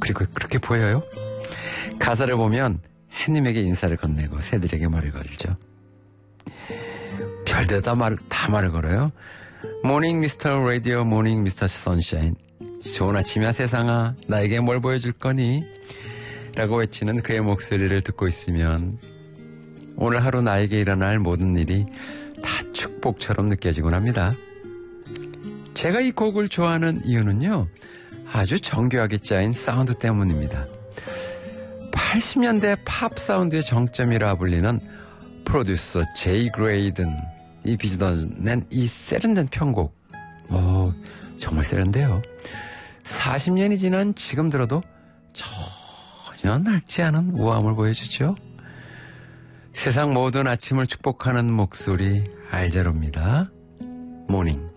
그리고 그렇게 보여요? 가사를 보면 해님에게 인사를 건네고 새들에게 말을 걸죠. 별들 다 말을 걸어요. 모닝 미스터 라디오, 모닝 미스터 선샤인. 좋은 아침이야 세상아, 나에게 뭘 보여줄 거니? 라고 외치는 그의 목소리를 듣고 있으면 오늘 하루 나에게 일어날 모든 일이 다 축복처럼 느껴지곤 합니다. 제가 이 곡을 좋아하는 이유는요, 아주 정교하게 짜인 사운드 때문입니다. 80년대 팝 사운드의 정점이라 불리는 프로듀서 제이 그레이든이 빚어낸 이 세련된 편곡. 정말 세련돼요. 40년이 지난 지금 들어도 전혀 낡지 않은 우아함을 보여주죠. 세상 모든 아침을 축복하는 목소리 알제로입니다. 모닝.